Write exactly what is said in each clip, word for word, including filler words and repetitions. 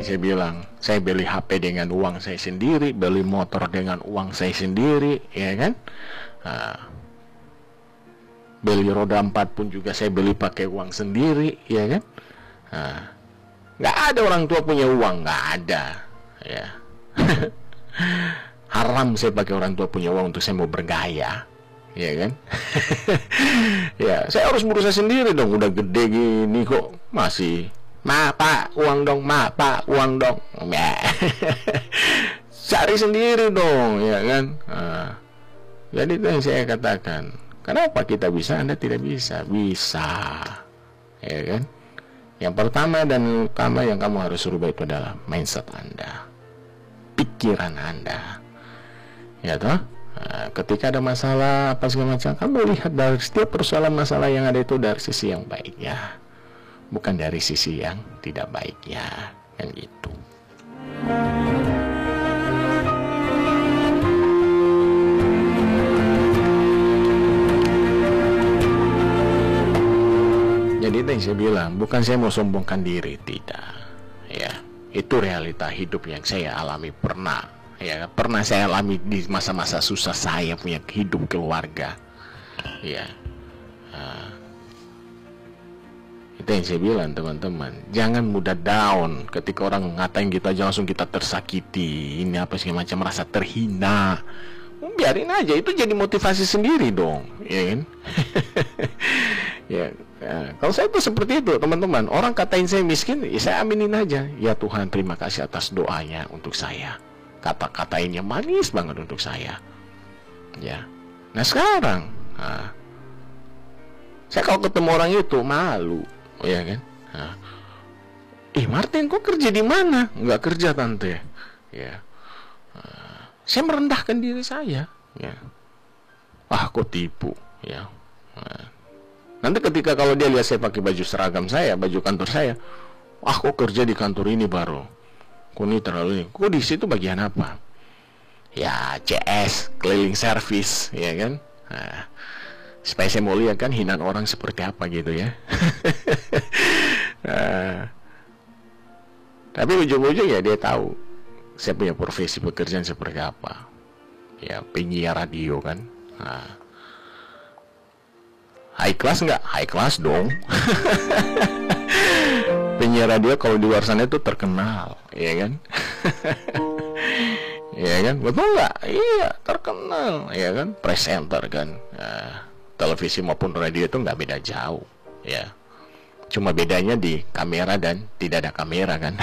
yang saya bilang, saya beli H P dengan uang saya sendiri, beli motor dengan uang saya sendiri, ya kan? Nah, beli roda empat pun juga saya beli pakai uang sendiri, ya kan? Nah, nggak ada orang tua punya uang, nggak ada, ya. Haram saya pakai orang tua punya uang untuk saya mau bergaya, ya kan? Ya, saya harus berusaha sendiri dong, udah gede gini kok masih ma pak uang dong, ma pak uang dong. Cari sendiri dong, ya kan? Nah, jadi itu yang saya katakan, kenapa kita bisa, Anda tidak bisa? Bisa, ya kan? Yang pertama dan utama yang kamu harus rubah itu adalah mindset Anda, pikiran Anda, ya toh? Nah, ketika ada masalah apa segala macam, kamu lihat dari setiap persoalan masalah yang ada itu dari sisi yang baiknya, bukan dari sisi yang tidak baiknya, kan gitu. Jadi itu yang saya bilang, bukan saya mau sombongkan diri, tidak. Ya, itu realita hidup yang saya alami pernah. Ya, pernah saya alami di masa-masa susah saya punya hidup keluarga. Ya. Nah, itu yang saya bilang teman-teman, jangan mudah down ketika orang ngatain kita aja langsung kita tersakiti, ini apa segala macam, merasa terhina. Biarin aja, itu jadi motivasi sendiri dong, ya kan? Ya, ya, kalau saya itu seperti itu teman-teman, orang katain saya miskin, ya saya aminin aja. Ya Tuhan, terima kasih atas doanya untuk saya. Kata-katainnya manis banget untuk saya. Ya, nah sekarang, nah, saya kalau ketemu orang itu malu. Oh ya kan? Nah, eh Martin, kok kerja di mana? Nggak kerja tante. Ya, nah, saya merendahkan diri saya. Ya, wah kok tipu. Ya, nah, nanti ketika kalau dia lihat saya pakai baju seragam saya, baju kantor saya, wah kok kerja di kantor ini baru? Kok ini terlalu ini? Kok di situ bagian apa? Ya C S, keliling service, ya kan? Nah, supaya saya mau lihat kan hinaan orang seperti apa gitu ya. Nah, tapi ujung-ujung ya dia tahu saya punya profesi pekerjaan seperti apa. Ya penyiar radio kan. Nah, high class nggak? High class dong. Penyiar radio kalau di luar sana itu terkenal, ya kan? Ya kan, betul nggak? Iya, terkenal, ya kan? Presenter kan. Nah, televisi maupun radio itu nggak beda jauh, ya. Cuma bedanya di kamera dan tidak ada kamera kan.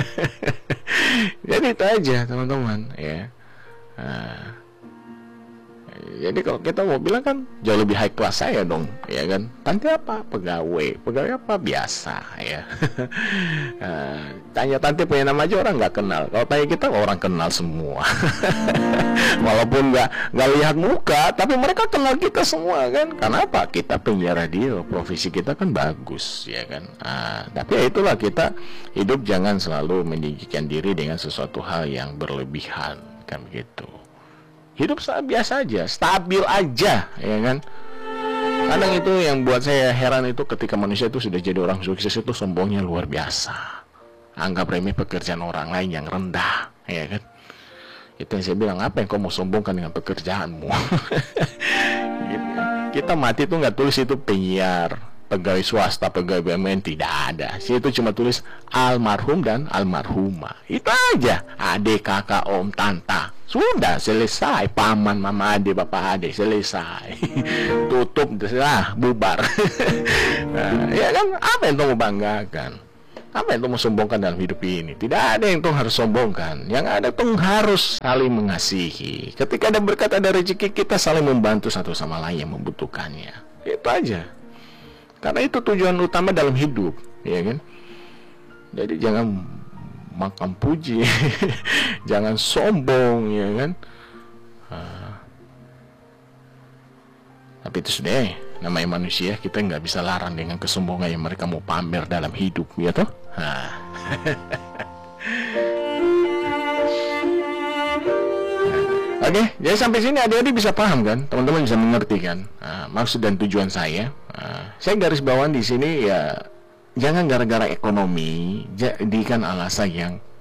Jadi itu aja teman-teman, ya. Nah, jadi kalau kita mau bilang kan jauh lebih high class saya dong, ya kan? Tante apa? Pegawai, pegawai apa? Biasa, ya. Nah, tanya tante punya nama aja orang nggak kenal. Kalau tanya kita orang kenal semua. Walaupun nggak nggak lihat muka, tapi mereka kenal kita semua kan? Karena apa? Kita penyiar radio, profesi kita kan bagus, ya kan? Nah, tapi ya itulah, kita hidup jangan selalu meninggikan diri dengan sesuatu hal yang berlebihan, kan begitu. Hidup biasa aja, stabil aja, ya kan? Kadang itu yang buat saya heran itu ketika manusia itu sudah jadi orang sukses itu sombongnya luar biasa. Anggap remeh pekerjaan orang lain yang rendah, ya kan? Itu yang saya bilang, apa yang kau mau sombongkan dengan pekerjaanmu? Gitu. Kita mati itu nggak tulis itu penyiar, pegawai swasta, pegawai B U M N, tidak ada. Situ cuma tulis almarhum dan almarhumah. Itu aja. Adik, kakak, om, tanta. Sudah selesai, paman, mama, adik, bapak, adik, selesai. Tutup, ah, bubar. Nah, ya kan, apa yang kamu banggakan? Apa yang kamu sombongkan dalam hidup ini? Tidak ada yang tuh harus sombongkan. Yang ada tuh harus saling mengasihi. Ketika ada berkat, ada rezeki, kita saling membantu satu sama lain yang membutuhkannya. Itu aja. Karena itu tujuan utama dalam hidup, ya kan? Jadi jangan makan puji, jangan sombong, ya kan? Uh, tapi itu sudah, namanya manusia, kita nggak bisa larang dengan kesombongan yang mereka mau pamer dalam hidup, ya toh? Nah. Oke, okay, jadi sampai sini adik-adik bisa paham kan? Teman-teman bisa mengerti kan? Nah, maksud dan tujuan saya. Nah, saya garis bawahan di sini ya, jangan gara-gara ekonomi jadikan alasan yang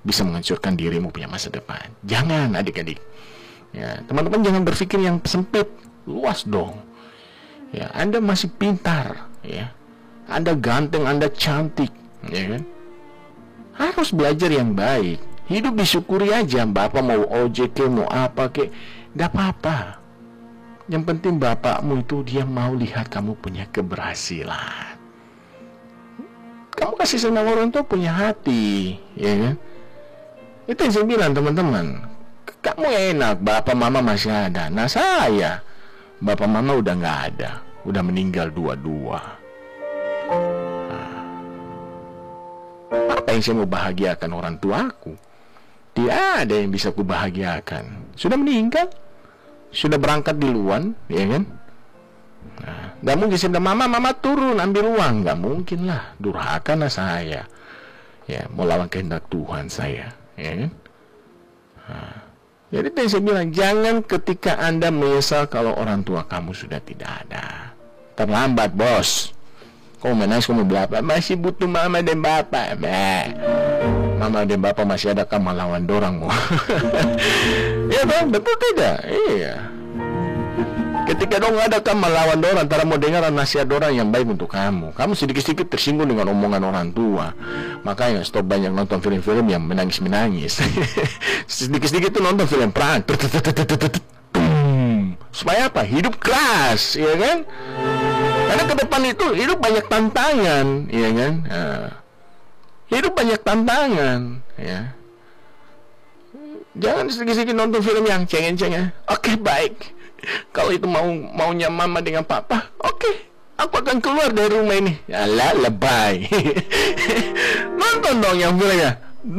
bisa menghancurkan dirimu punya masa depan. Jangan adik-adik. Ya, teman-teman jangan berpikir yang sempit, luas dong. Ya, Anda masih pintar, ya. Anda ganteng, Anda cantik, ya kan? Harus belajar yang baik. Hidup disyukuri aja. Bapak mau ojek ke, mau apa ke, gak apa-apa. Yang penting bapakmu itu dia mau lihat kamu punya keberhasilan. Kamu kasih sama orang tua punya hati, ya kan? Itu yang saya bilang teman-teman. Kamu enak, bapak mama masih ada. Nah saya, bapak mama udah nggak ada, udah meninggal dua-dua. Nah, apa yang saya mau bahagiakan orang tuaku? Tidak ada yang bisa ku bahagiakan. Sudah meninggal, sudah berangkat di luar, ya kan? Nah, gak mungkin saya bilang, mama, mama turun ambil uang. Gak mungkin lah, durhaka lah saya. Ya, mau lawan kehendak Tuhan saya, ya kan? Nah, jadi tadi saya bilang, jangan ketika Anda menyesal kalau orang tua kamu sudah tidak ada. Terlambat, bos. Kamu menangis, kamu bilang apa? Masih butuh mama dan bapak. Bah. Mama dan bapak masih ada, kamu lawan dorangmu. Ya bang, betul tidak? Iya. Ketika dong ada kamu melawan orang, antara mau dengar nasihat orang yang baik untuk kamu. Kamu sedikit-sedikit tersinggung dengan omongan orang tua. Makanya stop banyak nonton film-film yang menangis-menangis. Sedikit-sedikit tuh nonton film perang. Supaya apa? Hidup keras, ya kan? Karena ke depan itu hidup banyak tantangan, ya kan? Nah, hidup banyak tantangan, ya. Jangan sedikit-sedikit nonton film yang cengeng-cengeng. Oke, baik. Kalau itu mau maunya mama dengan papa, oke, okay, aku akan keluar dari rumah ini. Alah, lebay. Nonton dong yang filmnya.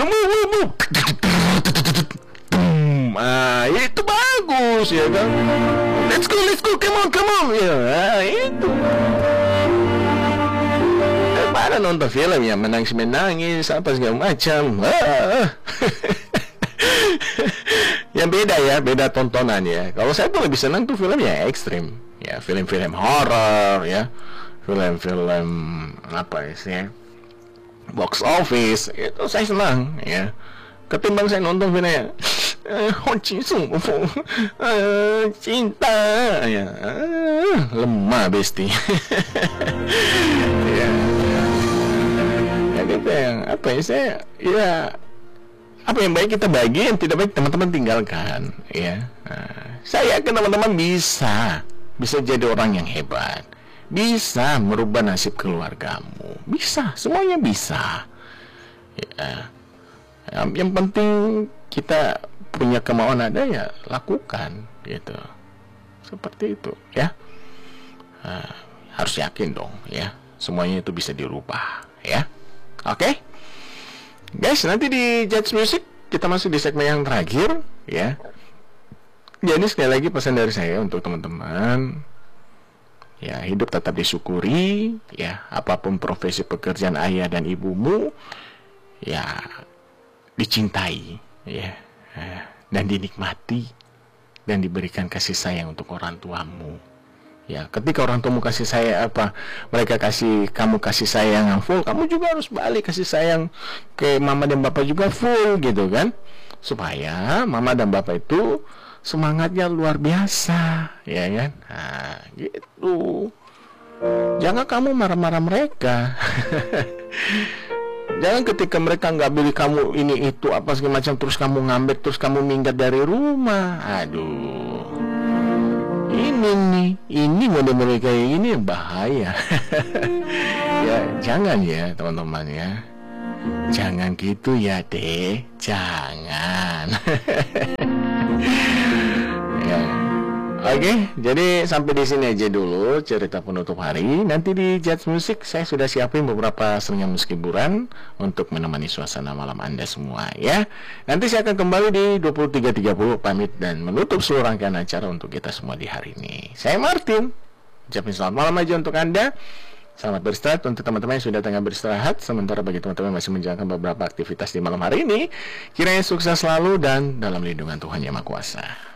Ah, itu bagus ya kan. Let's go, let's go, come on, come on. Ya, ah, itu. Daripada nonton film yang menangis-menangis apa segala macam. Ah. Yang beda ya, beda tontonan ya. Kalau saya tuh lebih senang tuh film ya ekstrim, ya film-film horor ya, film-film apa ya sih, box office itu saya senang ya. Ketimbang saya nonton filmnya cinta ya, lemah besti. Ya, ya gitu yang apa ya saya ya. Apa yang baik kita bagi, yang tidak baik teman-teman tinggalkan, ya. Nah, saya yakin teman-teman bisa, bisa jadi orang yang hebat, bisa merubah nasib keluargamu, bisa, semuanya bisa. Ya. Yang penting kita punya kemauan ada ya lakukan, gitu. Seperti itu, ya. Nah, harus yakin dong, ya. Semuanya itu bisa dirubah, ya. Oke. Okay? Guys, nanti di Judge Music kita masuk di segmen yang terakhir, ya. Jadi sekali lagi pesan dari saya untuk teman-teman, ya, hidup tetap disyukuri, ya. Apapun profesi pekerjaan ayah dan ibumu, ya, dicintai, ya, dan dinikmati, dan diberikan kasih sayang untuk orang tuamu. Ya, ketika orang tuamu kasih sayang apa, mereka kasih kamu kasih sayang yang full, kamu juga harus balik kasih sayang ke mama dan bapak juga full, gitu kan? Supaya mama dan bapak itu semangatnya luar biasa, ya kan? Nah, gitu. Jangan kamu marah-marah mereka. Jangan ketika mereka nggak beli kamu ini itu apa segala macam, terus kamu ngambek, terus kamu minggat dari rumah. Aduh. Ini nih, ini model-model kayak gini bahaya. Ya, jangan ya teman-teman ya. Jangan gitu ya deh, jangan. Ya. Oke, jadi sampai di sini aja dulu cerita penutup hari. Nanti di Judge Music saya sudah siapin beberapa serengan musik hiburan untuk menemani suasana malam Anda semua ya. Nanti saya akan kembali di dua puluh tiga tiga puluh pamit dan menutup seluruh rangkaian acara untuk kita semua di hari ini. Saya Martin. Ucapin selamat malam aja untuk Anda. Selamat beristirahat untuk teman-teman yang sudah tengah beristirahat. Sementara bagi teman-teman yang masih menjalankan beberapa aktivitas di malam hari ini, kiranya sukses selalu dan dalam lindungan Tuhan Yang Maha Kuasa.